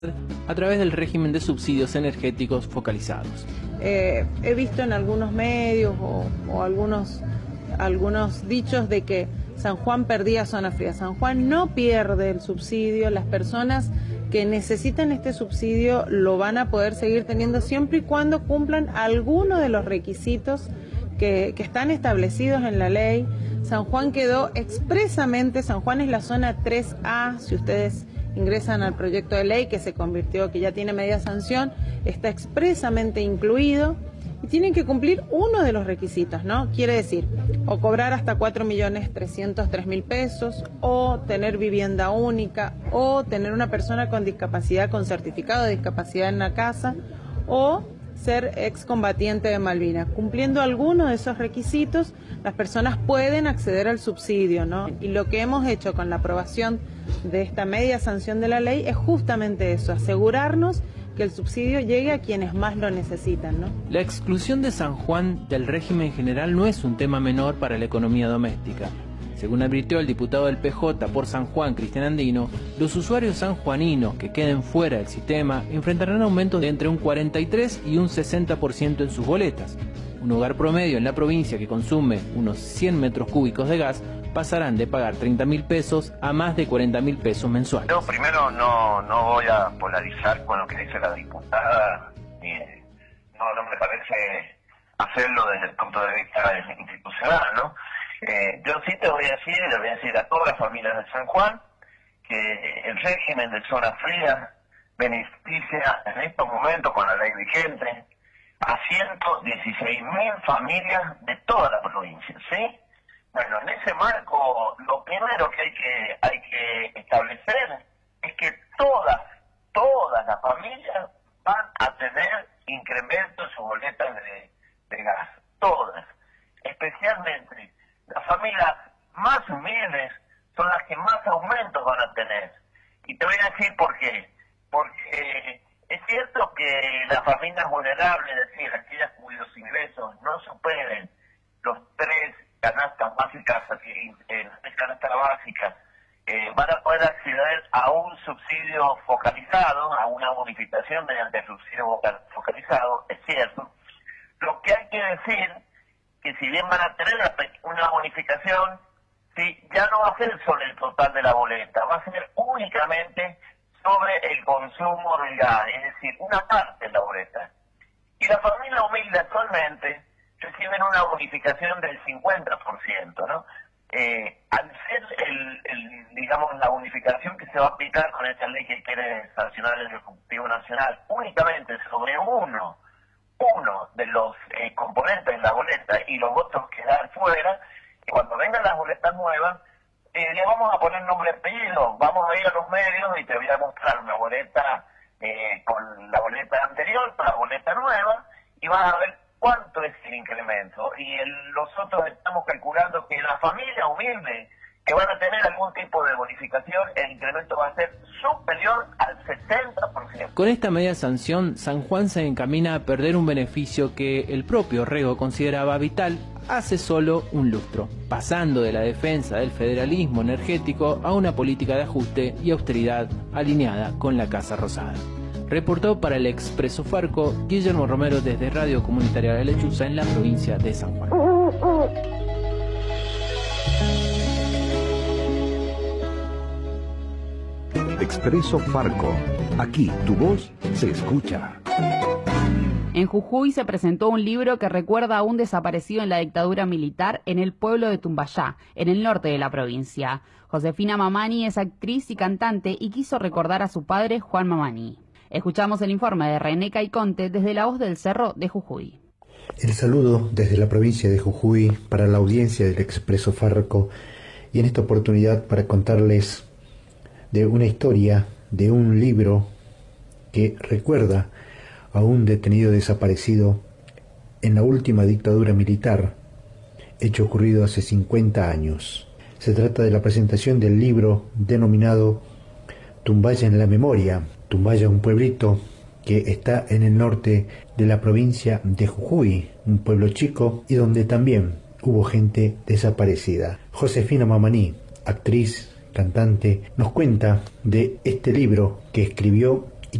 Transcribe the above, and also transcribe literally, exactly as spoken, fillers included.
a través del régimen de subsidios energéticos focalizados. Eh, he visto en algunos medios o, o algunos, algunos dichos de que San Juan perdía zona fría. San Juan no pierde el subsidio. Las personas que necesitan este subsidio lo van a poder seguir teniendo siempre y cuando cumplan alguno de los requisitos que, que están establecidos en la ley. San Juan quedó expresamente, San Juan es la zona tres A, si ustedes ingresan al proyecto de ley que se convirtió, que ya tiene media sanción, está expresamente incluido y tienen que cumplir uno de los requisitos, ¿no? Quiere decir, o cobrar hasta cuatro millones trescientos tres mil pesos, o tener vivienda única, o tener una persona con discapacidad, con certificado de discapacidad en la casa, o ser excombatiente de Malvinas. Cumpliendo alguno de esos requisitos, las personas pueden acceder al subsidio, ¿no? Y lo que hemos hecho con la aprobación de esta media sanción de la ley es justamente eso, asegurarnos que el subsidio llegue a quienes más lo necesitan, ¿no? La exclusión de San Juan del régimen general no es un tema menor para la economía doméstica. Según advirtió el diputado del P J por San Juan, Cristian Andino, los usuarios sanjuaninos que queden fuera del sistema enfrentarán aumentos de entre un cuarenta y tres y un sesenta por ciento en sus boletas. Un hogar promedio en la provincia que consume unos cien metros cúbicos de gas pasarán de pagar treinta mil pesos a más de cuarenta mil pesos mensuales. Yo primero no, no voy a polarizar con lo que dice la diputada, ni, no, no me parece hacerlo desde el punto de vista institucional, ¿no? Eh, yo sí te voy a decir, le voy a decir a todas las familias de San Juan, que el régimen de zona fría beneficia en estos momentos con la ley vigente a ciento dieciséis mil familias de toda la provincia, ¿sí? Bueno, en ese marco, lo primero que hay que hay que establecer es que todas, todas las familias van a tener incremento en sus boletas de, de gas, todas, especialmente las familias más humildes son las que más aumentos van a tener. Y te voy a decir por qué. Porque es cierto que las familias vulnerables, es decir, aquellas cuyos ingresos no superen los tres canastas básicas, eh, las tres canastas básicas, eh, van a poder acceder a un subsidio focalizado, a una bonificación mediante el subsidio focalizado, es cierto. Lo que hay que decir que si bien van a tener una bonificación, sí, ya no va a ser sobre el total de la boleta, va a ser únicamente sobre el consumo del gas, es decir, una parte de la boleta. Y la familia humilde actualmente reciben una bonificación del cincuenta por ciento, ¿no? Eh, al ser, el, el, digamos, la bonificación que se va a aplicar con esta ley que quiere sancionar el Ejecutivo Nacional únicamente sobre uno, uno de los eh, componentes de la boleta y los votos quedar fuera, cuando vengan las boletas nuevas, eh, le vamos a poner nombre y apellido, vamos a ir a los medios y te voy a mostrar una boleta eh, con la boleta anterior, con la boleta nueva, y vas a ver cuánto es el incremento. Y el, nosotros estamos calculando que la familia humilde que van a tener algún tipo de bonificación, el incremento va a ser superior al sesenta por ciento. Con esta media sanción, San Juan se encamina a perder un beneficio que el propio Rego consideraba vital hace solo un lustro, pasando de la defensa del federalismo energético a una política de ajuste y austeridad alineada con la Casa Rosada. Reportó para el Expreso Farco Guillermo Romero desde Radio Comunitaria La Lechuza en la provincia de San Juan. Expreso Farco. Aquí tu voz se escucha. En Jujuy se presentó un libro que recuerda a un desaparecido en la dictadura militar en el pueblo de Tumbayá, en el norte de la provincia. Josefina Mamani es actriz y cantante y quiso recordar a su padre, Juan Mamani. Escuchamos el informe de René Caiconte desde La Voz del Cerro de Jujuy. El saludo desde la provincia de Jujuy para la audiencia del Expreso Farco, y en esta oportunidad para contarles de una historia, de un libro que recuerda a un detenido desaparecido en la última dictadura militar, hecho ocurrido hace cincuenta años. Se trata de la presentación del libro denominado Tumbaya en la Memoria. Tumbaya, un pueblito que está en el norte de la provincia de Jujuy, un pueblo chico y donde también hubo gente desaparecida. Josefina Mamani, actriz, cantante, nos cuenta de este libro que escribió